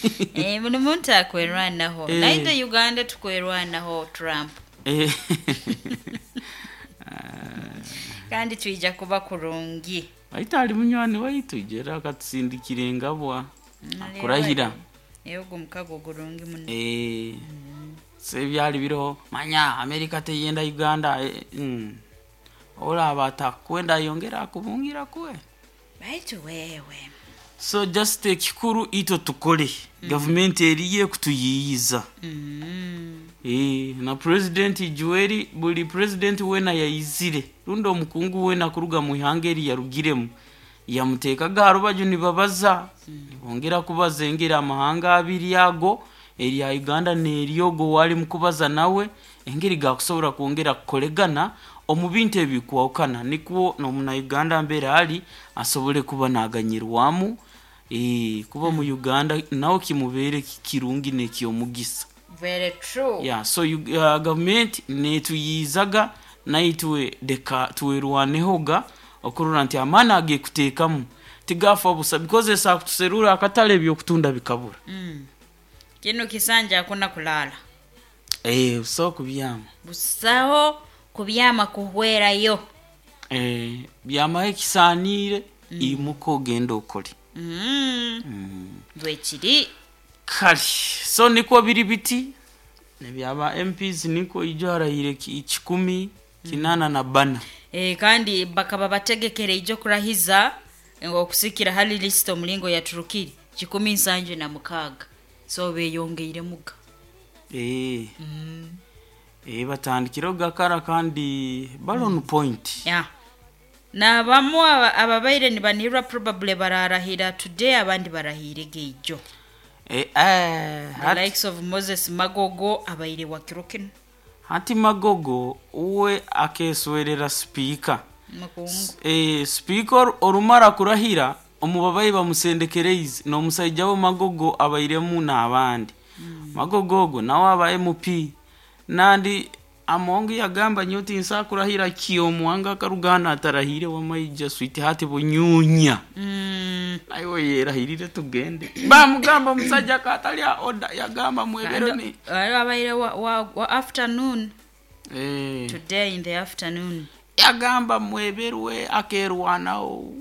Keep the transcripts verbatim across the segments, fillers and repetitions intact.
Eh muno muntu akwerwanaho. Eh. Naide Uganda tukwerwanaho Trump. Eh. Kandi tuija kuba kurungi. Aitali munywani waitu jera akatusindikire ngabwa. Kurahira. Eyogo mukago gurungi muno. Eh. Se byali biro manya America teyenda Uganda. Eh, mm. Ola abata kwenda yongera kubungira kwe. Baitu wewe. So just ekikuru ito tukole. Mm. Government eriye kutuyiyiza. Mm. Eh, na president Juweri buli president wena yayizire. Rundo omukungu wena kuruga mu ihangeri yarugiremu. Yamuteka garo baju nibabaza. Mm. Bongera kubaza engera amahanga abiri yago eri ya Uganda neriyogo wali mukubaza nawe engeri gakusobora kuongera kukolegana omubinte ebikuwakana nikuo no muna Uganda mbere ali asobole kuba naganyirwamu eh kuba mu Uganda nawo kimubere kirungi nekiyo mugisa. Very true. Yeah, so you, uh, government netuyizaga naitwe deka tuwerwanehoga okurura nti amana age kutekamu tigafa busa because esa kutuserura akatale byo kutunda bikabura. Mm. Kino kisanja akuna kulala. Eh so kubyama. Busaho kubyama kuhwera yo. Eh byama ekisanire mm. imuko gendo okoli. Mm. Mm. Dwechiri kali so niko biribiti ne byaba M Ps niko ijara ile ikikumi kinana na bana. Eh kandi bakaba bategekere ijo kurahiza ngo kusikira hali list omulingo ya Turukiri kikumi nsanje na mukaga. So beyongeire muga. Eh. Mm. Eh batandikiro gakara kandi balon mm. point. Yeah. Na bamwe ababaire ni banira probably bararahira today abandi barahire gejo. Eh eh the likes of Moses Magogo abaire wa Kirokino. Hati Magogo uwe akeswerera speaker. Makungu. Eh speaker orumara kurahira omubabayi bamusendekereze no musajja wo Magogo abayiremu n'abandi. Mm. Magogogo nawo aba M P nandi amongi yagamba nyoti nsa kurahira kiyo muanga karugana atarahire wa mayija sweet hati bunyunya. Mm. Ayo yerahirire tugende. Ba mugamba musajja katalia oda yagamba mweberoni. Abayire wa, wa, wa afternoon. Eh. Today in the afternoon. Yagamba mweberwe akerwanao.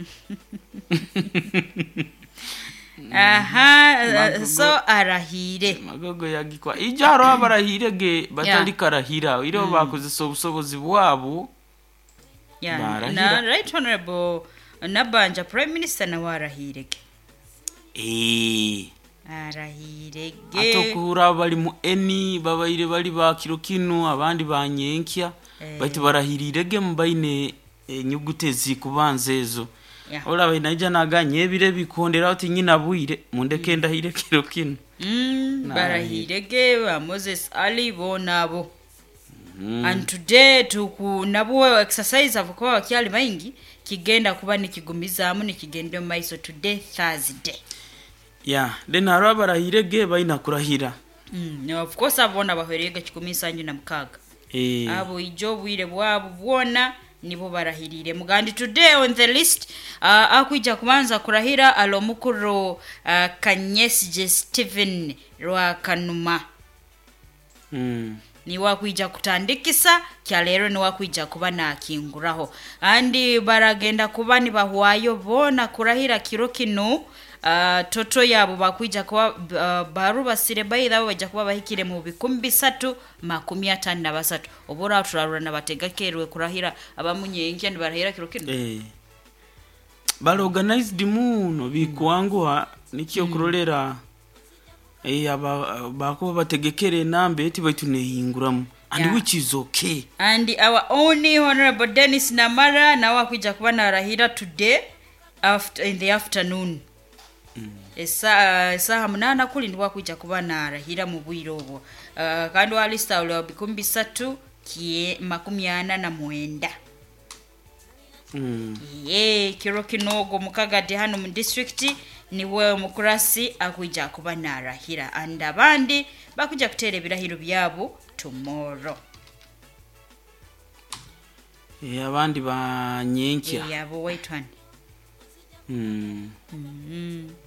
Aha, uh, so arahire Magogo yagikwa ijaro abarahire ge batali karahira iro mm. bakuze obusobozi bwabo. Yeah, na right honorable Nabanja prime minister na warahire ge. Eh arahire ge atokura bali mu eni babayire bali ba Kirokino abandi banyenkya eh. Bati barahirire ge mbaine e, nyugute zikubanzezo. Yeah. Ola bainaja naganye ebire bikondera oti nyina buire mundeke mm. ndahire Kirokino. Mm, barahire ge ba Moses Ali bonabo. Mm. And today tuku nabo exercise avukwa wakyali maingi kigenda kuba nikigumizamu nikigende maiso today Thursday. Yeah, then araba rahire ge baina kurahira. Mm, no, of course abona baherega kikumi nsanje na mukaga. Eh. Abo ijo bwire bwabo bwona nibo barahirire mugandi today on the list uh, akuija kubanza kurahira alomukuru uh, Kanyesije Steven rwa Kanuma. Mm. Ni wakuija kutandikisa kyalero ni wakuija kuba na kinguraho andi baragenda kuba ni bahwayo bona kurahira Kirokino. Uh, toto yabo bakuija kuba uh, baruba sire bayida baje kuba bahikire mu bikumi bisatu makumi atanu na basatu obora turarura nabategakerwe kurahira abamunyenke ndi barahira Kirokino. Eh bal organized muno bikwanguha nikiyo kurolera eh aba bakuba bategekere nambe eti bayitune hinguramu and yeah. Which is okay. And our only honorable Dennis Namara na wakuija kuba na rahira today after in the afternoon. Mm. Esa esa munana kuli ndi wakuija kuba na rahira mu bwiro obwo. Uh, kandi walista ule bikumi bisatu kie makumi ana na mwenda. Mm. Ye Kirokino go mukagade hano mu district niwe mukurasi akuija kuba na rahira and abandi bakuja kutere birahiro byabo tomorrow. Eh abandi banyenkya. Eh yabo wait one. Mm. Mhm.